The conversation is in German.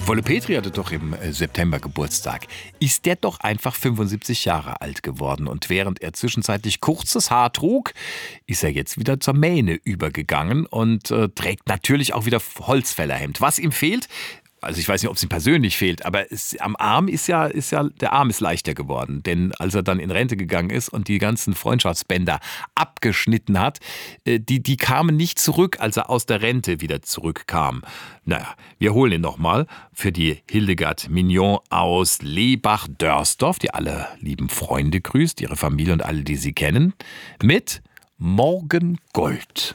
Wolle Petri hatte doch im September Geburtstag. Ist der doch einfach 75 Jahre alt geworden. Und während er zwischenzeitlich kurzes Haar trug, ist er jetzt wieder zur Mähne übergegangen und trägt natürlich auch wieder Holzfällerhemd. Was ihm fehlt, also ich weiß nicht, ob es ihm persönlich fehlt, aber am Arm der Arm ist leichter geworden. Denn als er dann in Rente gegangen ist und die ganzen Freundschaftsbänder abgeschnitten hat, die kamen nicht zurück, als er aus der Rente wieder zurückkam. Naja, wir holen ihn nochmal für die Hildegard Mignon aus Lebach-Dörsdorf, die alle lieben Freunde grüßt, ihre Familie und alle, die sie kennen, mit Morgengold.